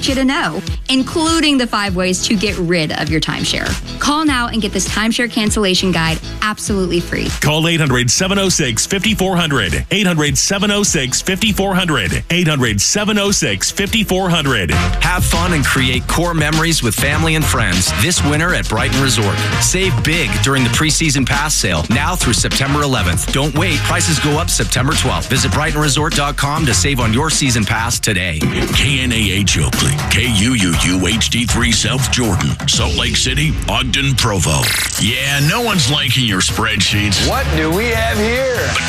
want you to know, including the 5 ways to get rid of your timeshare. Call now and get this timeshare cancellation guide absolutely free. Call 800-706-5400. 800-706-5400. 800-706-5400. Have fun and create core memories with family and friends this winter at Brighton Resort. Save big during the preseason pass sale now through September 11th. Don't wait. Prices go up September 12th. Visit BrightonResort.com to save on your season pass today. KNAH Oakley, KUUU HD3 South Jordan, Salt Lake City, Ogden, Provo. Yeah, no one's liking your spreadsheets. What do we have here? But